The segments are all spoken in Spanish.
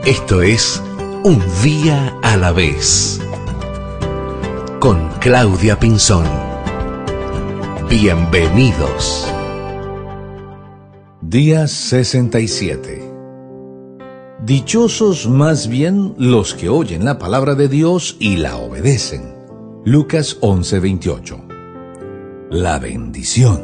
Esto es Un Día a la Vez, con Claudia Pinzón. Bienvenidos. Día 67. Dichosos más bien los que oyen la palabra de Dios y la obedecen. Lucas 11:28. La bendición.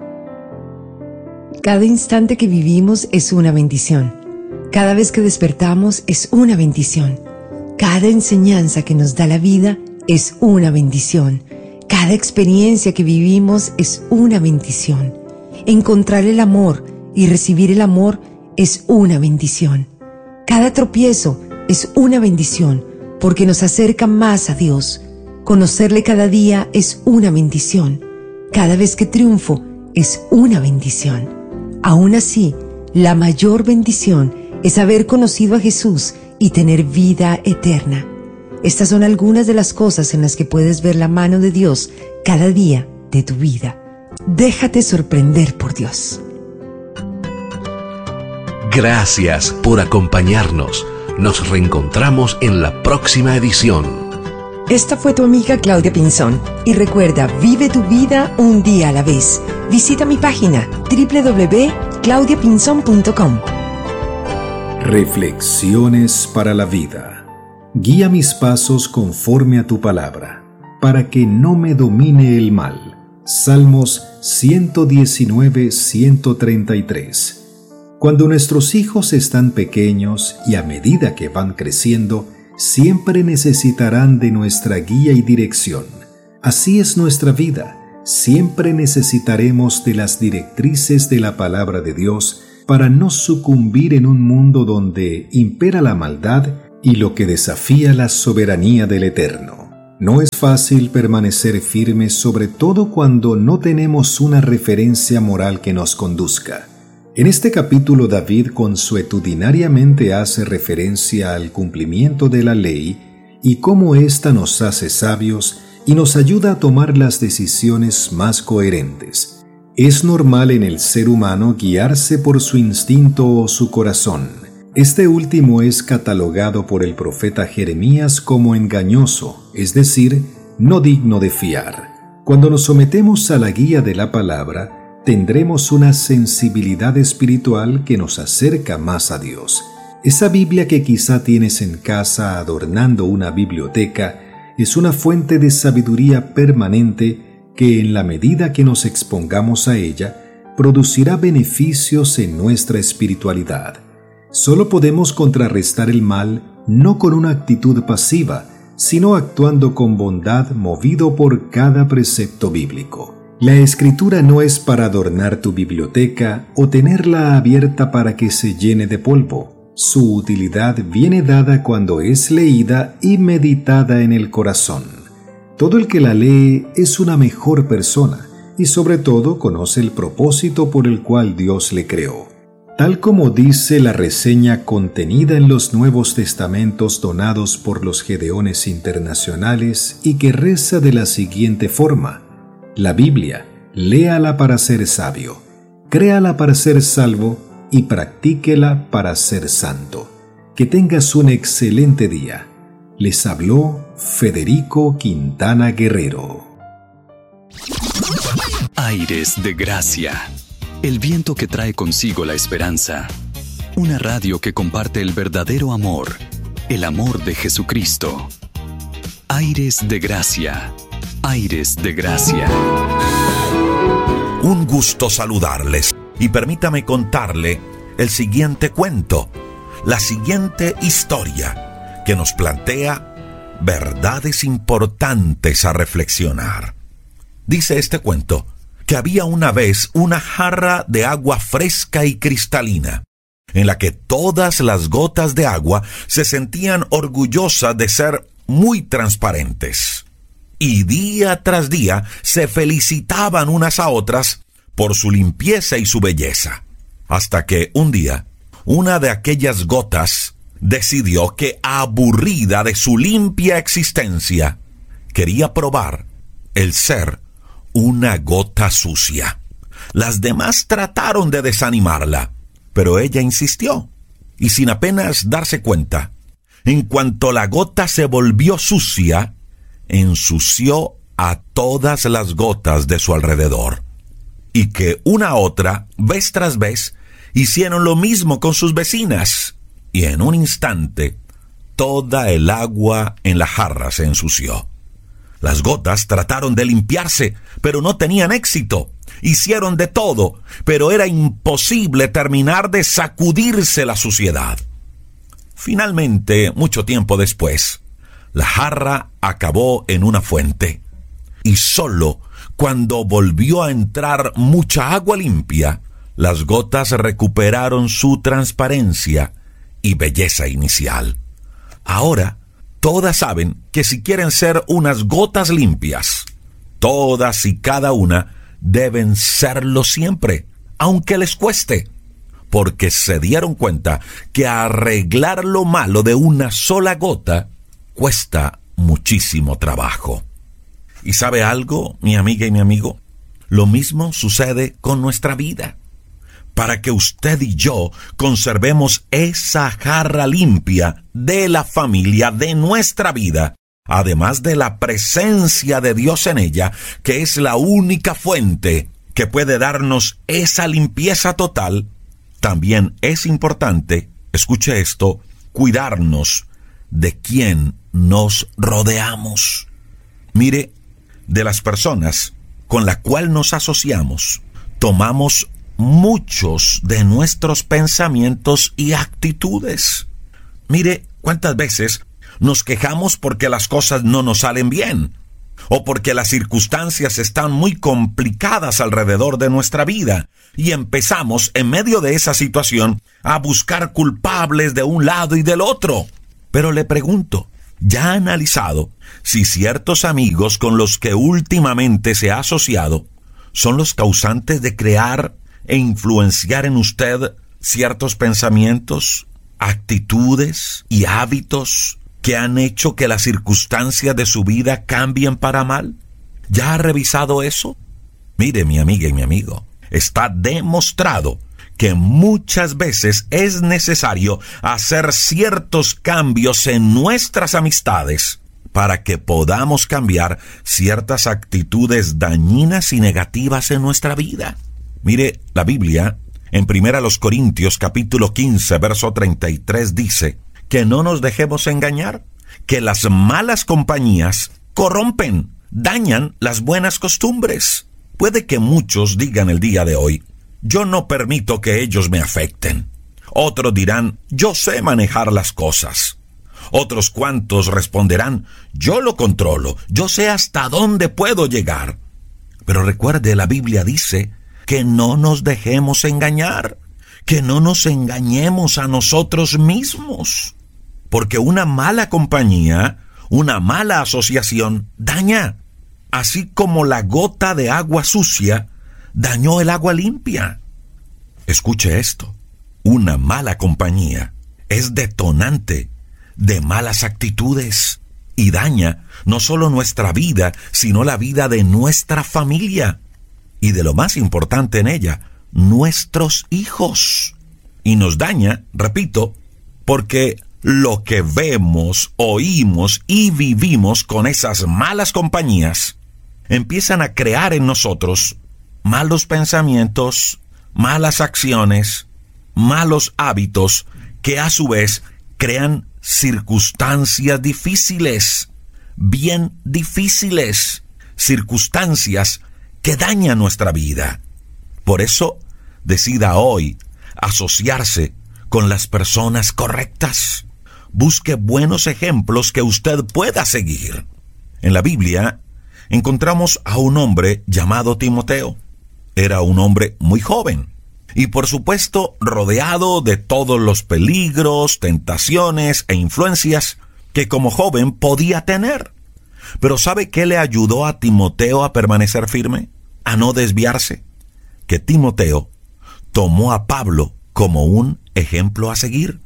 Cada instante que vivimos es una bendición. Cada vez que despertamos es una bendición. Cada enseñanza que nos da la vida es una bendición. Cada experiencia que vivimos es una bendición. Encontrar el amor y recibir el amor es una bendición. Cada tropiezo es una bendición porque nos acerca más a Dios. Conocerle cada día es una bendición. Cada vez que triunfo es una bendición. Aún así, la mayor bendición es haber conocido a Jesús y tener vida eterna. Estas son algunas de las cosas en las que puedes ver la mano de Dios cada día de tu vida. Déjate sorprender por Dios. Gracias por acompañarnos. Nos reencontramos en la próxima edición. Esta fue tu amiga Claudia Pinzón. Y recuerda, vive tu vida un día a la vez. Visita mi página www.claudiapinzon.com. Reflexiones para la vida. Guía mis pasos conforme a tu palabra, para que no me domine el mal. Salmos 119-133. Cuando nuestros hijos están pequeños y a medida que van creciendo, siempre necesitarán de nuestra guía y dirección. Así es nuestra vida. Siempre necesitaremos de las directrices de la palabra de Dios para no sucumbir en un mundo donde impera la maldad y lo que desafía la soberanía del Eterno. No es fácil permanecer firmes, sobre todo cuando no tenemos una referencia moral que nos conduzca. En este capítulo, David consuetudinariamente hace referencia al cumplimiento de la ley y cómo ésta nos hace sabios y nos ayuda a tomar las decisiones más coherentes. Es normal en el ser humano guiarse por su instinto o su corazón. Este último es catalogado por el profeta Jeremías como engañoso, es decir, no digno de fiar. Cuando nos sometemos a la guía de la palabra, tendremos una sensibilidad espiritual que nos acerca más a Dios. Esa Biblia que quizá tienes en casa adornando una biblioteca es una fuente de sabiduría permanente que en la medida que nos expongamos a ella, producirá beneficios en nuestra espiritualidad. Solo podemos contrarrestar el mal no con una actitud pasiva, sino actuando con bondad movido por cada precepto bíblico. La Escritura no es para adornar tu biblioteca o tenerla abierta para que se llene de polvo. Su utilidad viene dada cuando es leída y meditada en el corazón. Todo el que la lee es una mejor persona y sobre todo conoce el propósito por el cual Dios le creó. Tal como dice la reseña contenida en los Nuevos Testamentos donados por los Gedeones Internacionales y que reza de la siguiente forma: la Biblia, léala para ser sabio, créala para ser salvo y practíquela para ser santo. Que tengas un excelente día. Les habló Federico Quintana Guerrero. Aires de Gracia, el viento que trae consigo la esperanza. Una radio que comparte el verdadero amor, el amor de Jesucristo. Aires de Gracia, Aires de Gracia. Un gusto saludarles y permítame contarle el siguiente cuento, la siguiente historia que nos plantea verdades importantes a reflexionar. Dice este cuento que había una vez una jarra de agua fresca y cristalina, en la que todas las gotas de agua se sentían orgullosas de ser muy transparentes. Y día tras día se felicitaban unas a otras por su limpieza y su belleza. Hasta que un día, una de aquellas gotas decidió que, aburrida de su limpia existencia, quería probar el ser una gota sucia. Las demás trataron de desanimarla, pero ella insistió. y sin apenas darse cuenta, en cuanto la gota se volvió sucia, ensució a todas las gotas de su alrededor. Y que una a otra, vez tras vez, hicieron lo mismo con sus vecinas, y en un instante, toda el agua en la jarra se ensució. Las gotas trataron de limpiarse, pero no tenían éxito. Hicieron de todo, pero era imposible terminar de sacudirse la suciedad. Finalmente, mucho tiempo después, la jarra acabó en una fuente, y solo cuando volvió a entrar mucha agua limpia, las gotas recuperaron su transparencia y belleza inicial. Ahora, todas saben que si quieren ser unas gotas limpias, todas y cada una deben serlo siempre, aunque les cueste, porque se dieron cuenta que arreglar lo malo de una sola gota cuesta muchísimo trabajo. ¿Y sabe algo, mi amiga y mi amigo? Lo mismo sucede con nuestra vida. Para que usted y yo conservemos esa jarra limpia de la familia, de nuestra vida, además de la presencia de Dios en ella, que es la única fuente que puede darnos esa limpieza total, también es importante, escuche esto, cuidarnos de quien nos rodeamos. Mire, de las personas con las cuales nos asociamos, tomamos muchos de nuestros pensamientos y actitudes. Mire, cuántas veces nos quejamos porque las cosas no nos salen bien, o porque las circunstancias están muy complicadas alrededor de nuestra vida, y empezamos, en medio de esa situación, a buscar culpables de un lado y del otro. Pero le pregunto, ¿ya ha analizado si ciertos amigos con los que últimamente se ha asociado son los causantes de crear e influenciar en usted ciertos pensamientos, actitudes y hábitos que han hecho que las circunstancias de su vida cambien para mal? ¿Ya ha revisado eso? Mire, mi amiga y mi amigo, está demostrado que muchas veces es necesario hacer ciertos cambios en nuestras amistades para que podamos cambiar ciertas actitudes dañinas y negativas en nuestra vida. Mire, la Biblia, en 1 Corintios capítulo 15, verso 33, dice que no nos dejemos engañar, que las malas compañías corrompen, dañan las buenas costumbres. Puede que muchos digan el día de hoy, yo no permito que ellos me afecten. Otros dirán, yo sé manejar las cosas. Otros cuantos responderán, yo lo controlo, yo sé hasta dónde puedo llegar. Pero recuerde, la Biblia dice que no nos dejemos engañar, que no nos engañemos a nosotros mismos, porque una mala compañía, una mala asociación daña, así como la gota de agua sucia dañó el agua limpia. Escuche esto, una mala compañía es detonante de malas actitudes y daña no solo nuestra vida, sino la vida de nuestra familia y de lo más importante en ella, nuestros hijos. Y nos daña, repito, porque lo que vemos, oímos y vivimos con esas malas compañías empiezan a crear en nosotros malos pensamientos, malas acciones, malos hábitos que a su vez crean circunstancias difíciles, bien difíciles, circunstancias que dañan nuestra vida. Por eso, decida hoy asociarse con las personas correctas. Busque buenos ejemplos que usted pueda seguir. En la Biblia encontramos a un hombre llamado Timoteo. Era un hombre muy joven y, por supuesto, rodeado de todos los peligros, tentaciones e influencias que como joven podía tener. Pero ¿sabe qué le ayudó a Timoteo a permanecer firme? A no desviarse. Que Timoteo tomó a Pablo como un ejemplo a seguir.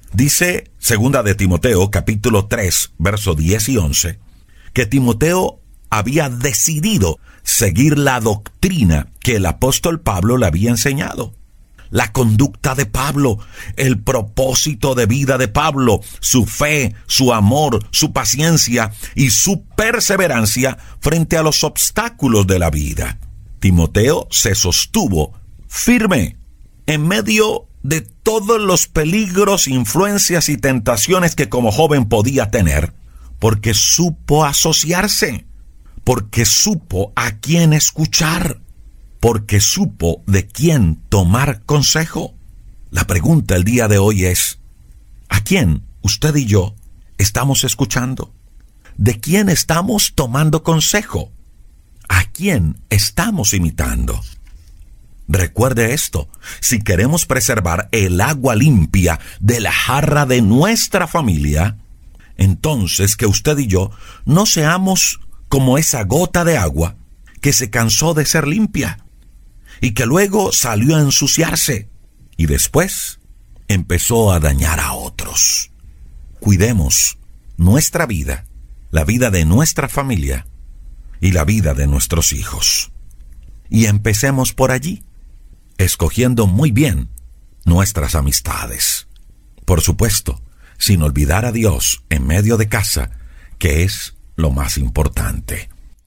Dice 2 de Timoteo, capítulo 3, verso 10 y 11, que Timoteo había decidido seguir la doctrina que el apóstol Pablo le había enseñado. la conducta de Pablo, el propósito de vida de Pablo, su fe, su amor, su paciencia y su perseverancia frente a los obstáculos de la vida. Timoteo se sostuvo firme en medio de todos los peligros, influencias y tentaciones que como joven podía tener, porque supo asociarse, porque supo a quién escuchar, porque supo de quién tomar consejo. La pregunta el día de hoy es, ¿a quién usted y yo estamos escuchando? ¿De quién estamos tomando consejo? ¿A quién estamos imitando? Recuerde esto, si queremos preservar el agua limpia de la jarra de nuestra familia, entonces que usted y yo no seamos como esa gota de agua que se cansó de ser limpia y que luego salió a ensuciarse y después empezó a dañar a otros. Cuidemos nuestra vida, la vida de nuestra familia y la vida de nuestros hijos. Y empecemos por allí, escogiendo muy bien nuestras amistades. Por supuesto, sin olvidar a Dios en medio de casa, que es lo más importante.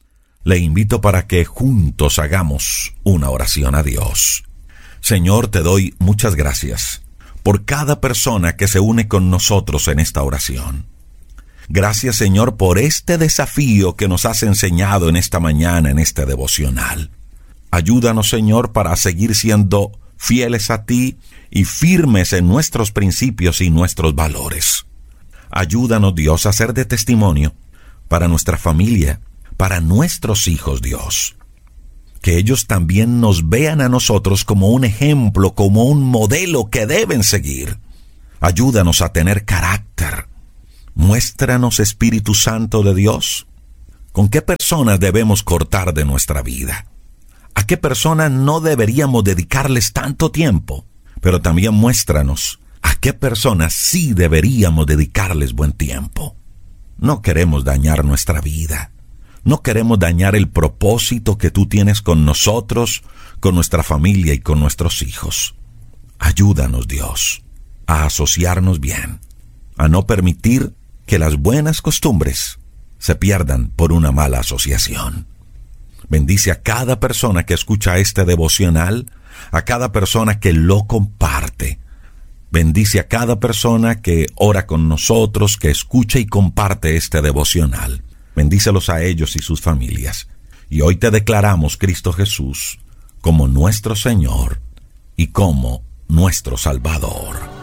Le invito para que juntos hagamos una oración a Dios. Señor, te doy muchas gracias por cada persona que se une con nosotros en esta oración. Gracias, Señor, por este desafío que nos has enseñado en esta mañana, en este devocional. Ayúdanos, Señor, para seguir siendo fieles a ti y firmes en nuestros principios y nuestros valores. Ayúdanos, Dios, a ser de testimonio para nuestra familia, para nuestros hijos, Dios. Que ellos también nos vean a nosotros como un ejemplo, como un modelo que deben seguir. Ayúdanos a tener carácter. Muéstranos, Espíritu Santo de Dios, con qué personas debemos cortar de nuestra vida. ¿A qué personas no deberíamos dedicarles tanto tiempo? Pero también muéstranos a qué personas sí deberíamos dedicarles buen tiempo. No queremos dañar nuestra vida. No queremos dañar el propósito que tú tienes con nosotros, con nuestra familia y con nuestros hijos. Ayúdanos, Dios, a asociarnos bien, a no permitir que las buenas costumbres se pierdan por una mala asociación. Bendice a cada persona que escucha este devocional, a cada persona que lo comparte. Bendice a cada persona que ora con nosotros, que escucha y comparte este devocional. Bendícelos a ellos y sus familias. Y hoy te declaramos, Cristo Jesús, como nuestro Señor y como nuestro Salvador.